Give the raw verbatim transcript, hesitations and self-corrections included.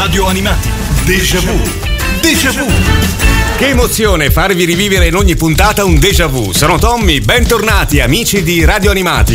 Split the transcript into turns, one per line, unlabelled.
Radio Animati. Déjà vu. Déjà vu.
Che emozione farvi rivivere in ogni puntata un déjà vu. Sono Tommy, bentornati amici di Radio Animati.